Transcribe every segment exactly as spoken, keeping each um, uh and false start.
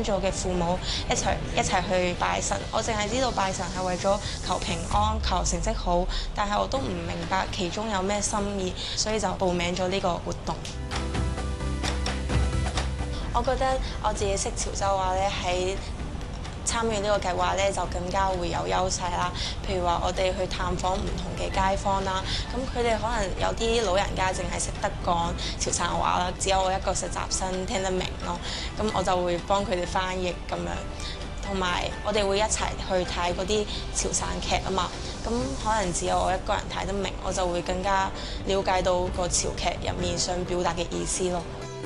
組嘅父母一齊一齊去拜神。我淨係知道拜神係為咗求平安、求成績好，但係我都唔明白其中有咩心意，所以就報名咗呢個活動。我覺得我自己識潮州話咧，喺參與呢個計劃咧就更加會有優勢啦。譬如話我哋去探訪唔同嘅街坊啦，咁佢哋可能有啲老人家淨係識得講潮汕話啦，只有我一個實習生聽得明咯。咁我就會幫佢哋翻譯咁樣，同埋我哋會一齊去睇嗰啲潮汕劇啊嘛。咁可能只有我一個人睇得明，我就會更加了解到個潮劇入面想表達嘅意思咯。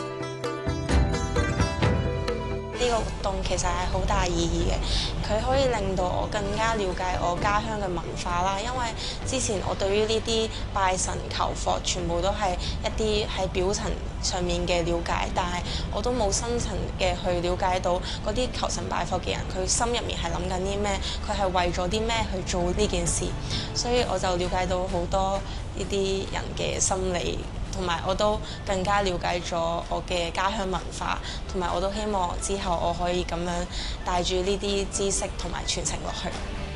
呢個活動其實係好大意義嘅，佢可以令到我更加了解我家鄉嘅文化啦。因為之前我對於呢啲拜神求佛全部都係一啲喺表層上面嘅了解，但係我都冇深層嘅去了解到嗰啲求神拜佛嘅人，佢心入面係諗緊啲咩，佢係為咗啲咩去做呢件事。所以我就了解到好多呢啲人嘅心理。同埋我都更加了解咗我嘅家鄉文化，同埋我都希望之後我可以咁樣帶住呢啲知識同埋傳承落去。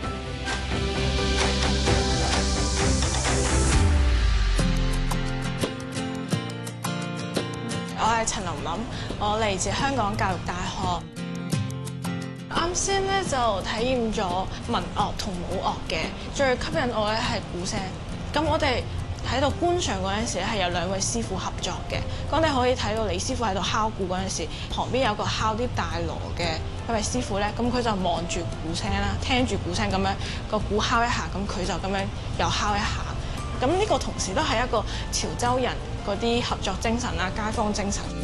我係陳琳琳，我嚟自香港教育大學。啱先咧就體驗咗民樂同武樂嘅，最吸引我咧係鼓聲。咁我哋喺度觀賞嗰陣時咧，係有兩位師傅合作嘅。咁你可以睇到李師傅喺度敲鼓嗰陣時，旁邊有個敲啲大鑼嘅一位師傅咧，咁佢就望住鼓聲啦，聽住鼓聲咁樣個鼓敲一下，咁佢就咁樣又敲一下。咁呢個同時都係一個潮州人嗰啲合作精神啊、街坊精神。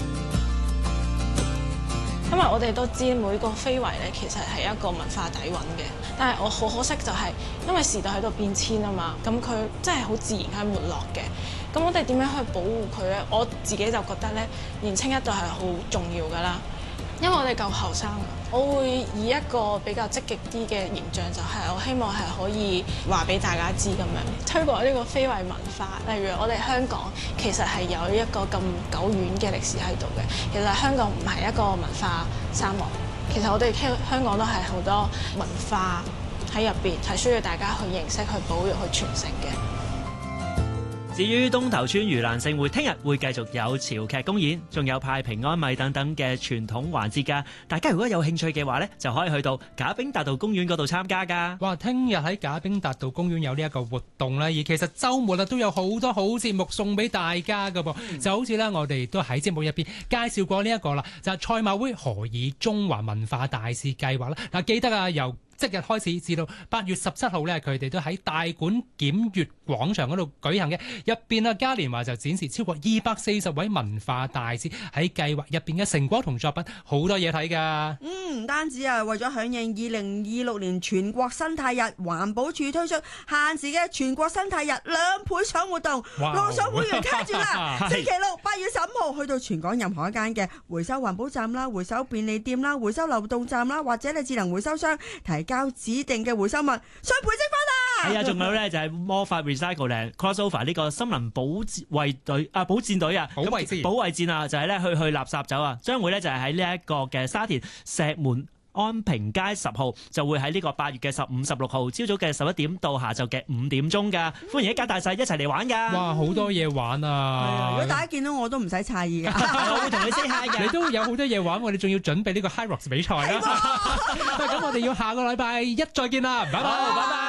因為我哋都知每個非遺咧，其實係一個文化底蘊嘅，但係我好可惜就係因為時代喺度變遷啊嘛，咁佢真係好自然喺沒落嘅。咁我哋點樣去保護佢咧？我自己就覺得咧，年青一代係好重要㗎啦。因為我哋夠後生，我會以一個比較積極啲嘅形象，就係我希望係可以話俾大家知咁樣，推廣呢個非遺文化。例如我哋香港其實係有一個咁久遠嘅歷史喺度嘅。其實香港唔係一個文化沙漠，其實我哋香港都係好多文化喺入邊，係需要大家去認識、去保育、去傳承嘅。 至於東頭村盂蘭勝會，聽日會繼續有潮劇公演，仲有派平安米等等嘅傳統環節㗎。大家如果有興趣嘅話呢，就可以去到賈炳達道公園嗰度參加㗎。 哇！聽日喺賈炳達道公園有呢一個活動咧，而其實週末啊都有好多好節目送俾大家㗎噃。嗯、就好似咧，我哋都喺節目入邊介紹過呢一個啦，就係賽馬會何以中華文化大使計劃啦。嗱，記得啊，由即日開始至到八月十七號咧，佢哋都喺大館檢閱廣場嗰度舉行嘅。入邊啊，嘉年華就展示超過二百四十位文化大使喺計劃入邊嘅成果同作品，好多嘢睇㗎。 嗯，唔單止啊，為咗響應二零二六年全國生態日，環保署推出限時嘅全國生態日兩倍賞活動。路上會員聽住啦，星期六八月十五號去到全港任何一間嘅回收環保站啦、回收便利店啦、回收流動站啦，或者你智能回收商提交指定嘅回收物，雙倍積分啊！ 係啊，仲有咧就係魔法 recycling crossover 呢個森林保衛隊啊，保戰隊啊， 保衛戰保衛戰啊，就係咧去去垃圾走啊，將會咧就係喺呢一個嘅沙田石門安平街十號，就會喺呢個八月嘅十五、十六號，朝早嘅十一點到下晝嘅五點鐘㗎，歡迎一家大細一齊嚟玩㗎。 哇，好多嘢玩啊！ 如果大家見到我都唔使詫異㗎， 我會同你 say hi 嘅。 你都有好多嘢玩，我哋仲要準備呢個 High Rocks 比賽啦。咁我哋要下個禮拜一再見啦，拜拜，拜拜。